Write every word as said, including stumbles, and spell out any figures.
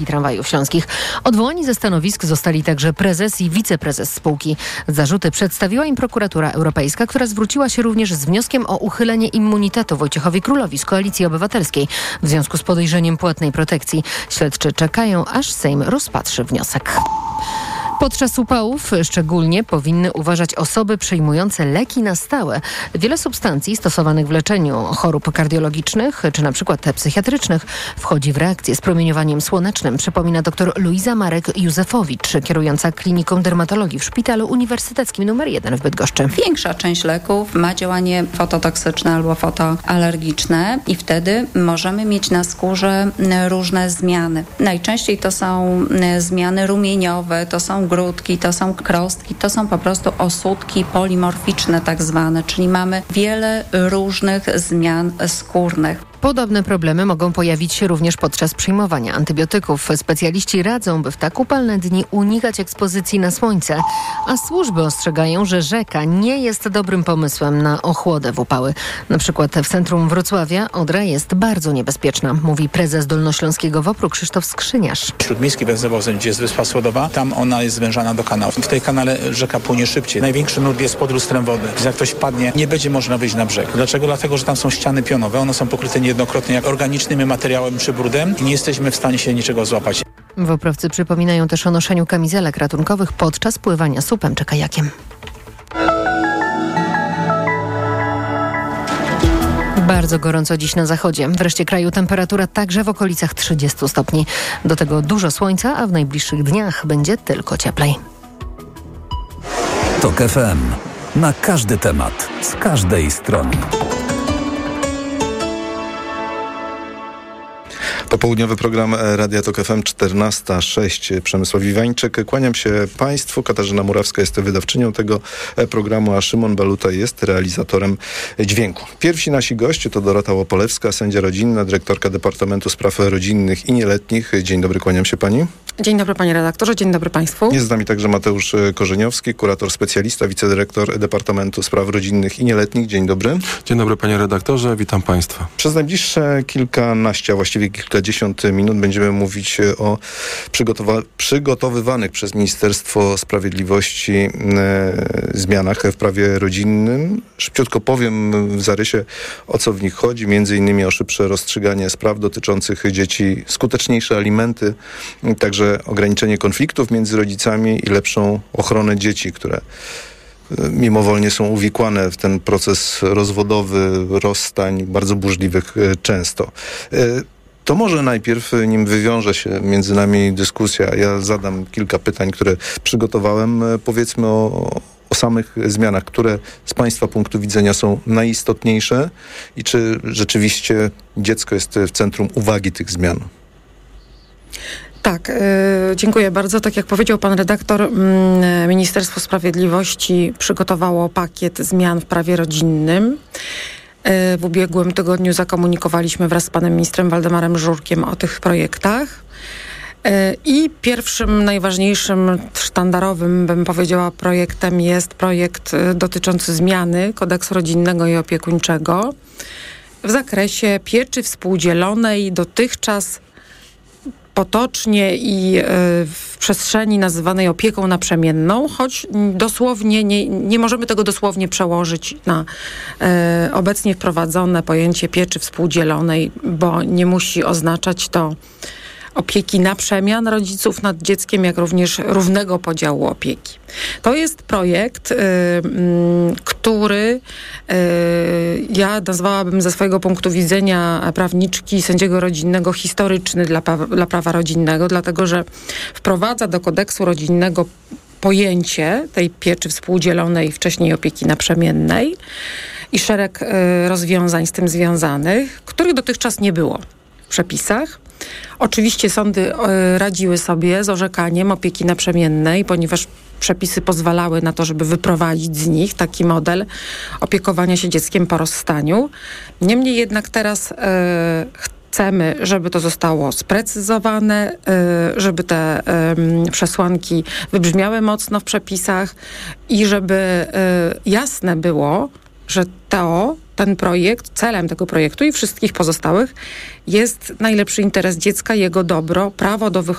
Tramwajów Śląskich. Odwołani ze stanowisk zostali także prezes i wiceprezes spółki. Zarzuty przedstawiła im prokuratura europejska, która zwróciła się również z wnioskiem o uchylenie immunitetu Wojciechowi Królowi z Koalicji Obywatelskiej w związku z podejrzeniem płatnej protekcji. Śledczy czekają, aż Sejm rozpatrzy wniosek. Podczas upałów szczególnie powinny uważać osoby przyjmujące leki na stałe. Wiele substancji stosowanych w leczeniu chorób kardiologicznych czy na przykład psychiatrycznych wchodzi w reakcję z promieniowaniem słonecznym, przypomina dr Luiza Marek-Józefowicz, kierująca kliniką dermatologii w Szpitalu Uniwersyteckim numer jeden w Bydgoszczy. Większa część leków ma działanie fototoksyczne albo fotoalergiczne i wtedy możemy mieć na skórze różne zmiany. Najczęściej to są zmiany rumieniowe, to są grudki, to są krostki, to są po prostu osódki polimorficzne tak zwane, czyli mamy wiele różnych zmian skórnych. Podobne problemy mogą pojawić się również podczas przyjmowania antybiotyków. Specjaliści radzą, by w tak upalne dni unikać ekspozycji na słońce, a służby ostrzegają, że rzeka nie jest dobrym pomysłem na ochłodę w upały. Na przykład w centrum Wrocławia Odra jest bardzo niebezpieczna, mówi prezes Dolnośląskiego WOPR-u Krzysztof Skrzyniarz. Śródmiejski węzłowozem, gdzie jest wyspa Słodowa, tam ona jest zwężana do kanału. W tej kanale rzeka płynie szybciej. Największy nurt jest pod lustrem wody. Jak ktoś wpadnie, nie będzie można wyjść na brzeg. Dlaczego? Dlatego, że tam są ściany pionowe. One są pokryte niejednokrotnie jak organicznym materiałem przybrudem i nie jesteśmy w stanie się niczego złapać. Woprowcy przypominają też o noszeniu kamizelek ratunkowych podczas pływania supem czy kajakiem. Bardzo gorąco dziś na zachodzie. W reszcie kraju temperatura także w okolicach trzydziestu stopni. Do tego dużo słońca, a w najbliższych dniach będzie tylko cieplej. TOK F M. Na każdy temat, z każdej strony. Popołudniowy program Radia Tok F M czternasta sześć. Przemysław Iwańczyk. Kłaniam się Państwu. Katarzyna Murawska jest wydawczynią tego programu, a Szymon Baluta jest realizatorem dźwięku. Pierwsi nasi goście to Dorota Łopolewska, sędzia rodzinna, dyrektorka Departamentu Spraw Rodzinnych i Nieletnich. Dzień dobry, kłaniam się Pani. Dzień dobry Panie redaktorze, dzień dobry Państwu. Jest z nami także Mateusz Korzeniowski, kurator specjalista, wicedyrektor Departamentu Spraw Rodzinnych i Nieletnich. Dzień dobry. Dzień dobry Panie redaktorze, witam Państwa. Przez najbliższe kilkanaście, a właściwie kilkadziesiąt minut będziemy mówić o przygotowa- przygotowywanych przez Ministerstwo Sprawiedliwości e, zmianach w prawie rodzinnym. Szybciutko powiem w zarysie, o co w nich chodzi. Między innymi o szybsze rozstrzyganie spraw dotyczących dzieci, skuteczniejsze alimenty, także ograniczenie konfliktów między rodzicami i lepszą ochronę dzieci, które mimowolnie są uwikłane w ten proces rozwodowy, rozstań, bardzo burzliwych często. To może najpierw, nim wywiąże się między nami dyskusja, ja zadam kilka pytań, które przygotowałem. Powiedzmy o, o samych zmianach, które z Państwa punktu widzenia są najistotniejsze i czy rzeczywiście dziecko jest w centrum uwagi tych zmian. Tak, yy, dziękuję bardzo. Tak jak powiedział pan redaktor, yy, Ministerstwo Sprawiedliwości przygotowało pakiet zmian w prawie rodzinnym. Yy, w ubiegłym tygodniu zakomunikowaliśmy wraz z panem ministrem Waldemarem Żurkiem o tych projektach. Yy, I pierwszym, najważniejszym, sztandarowym, bym powiedziała, projektem jest projekt yy, dotyczący zmiany kodeksu rodzinnego i opiekuńczego w zakresie pieczy współdzielonej. Dotychczas potocznie i y, w przestrzeni nazywanej opieką naprzemienną, choć dosłownie nie, nie możemy tego dosłownie przełożyć na y, obecnie wprowadzone pojęcie pieczy współdzielonej, bo nie musi oznaczać to opieki na przemian rodziców nad dzieckiem, jak również równego podziału opieki. To jest projekt, y, y, który y, ja nazwałabym ze swojego punktu widzenia prawniczki sędziego rodzinnego historyczny dla, dla prawa rodzinnego, dlatego że wprowadza do kodeksu rodzinnego pojęcie tej pieczy współdzielonej, wcześniej opieki naprzemiennej i szereg y, rozwiązań z tym związanych, których dotychczas nie było w przepisach. Oczywiście sądy y, radziły sobie z orzekaniem opieki naprzemiennej, ponieważ przepisy pozwalały na to, żeby wyprowadzić z nich taki model opiekowania się dzieckiem po rozstaniu. Niemniej jednak teraz y, chcemy, żeby to zostało sprecyzowane, y, żeby te y, przesłanki wybrzmiały mocno w przepisach i żeby y, jasne było, że to ten projekt, celem tego projektu i wszystkich pozostałych jest najlepszy interes dziecka, jego dobro, prawo do wychowania